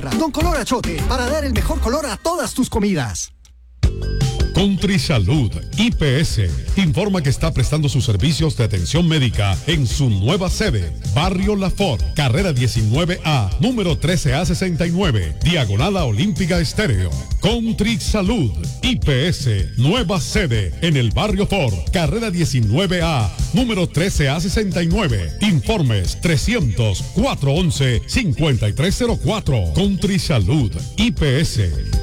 Con color achote para dar el mejor color a todas tus comidas. Country Salud IPS informa que está prestando sus servicios de atención médica en su nueva sede, Barrio La Ford, carrera 19A, número 13A69, diagonal a Olímpica Estéreo. Country Salud IPS, nueva sede en el Barrio Ford, carrera 19A, número 13A69. Informes 300-411-5304. Country Salud IPS.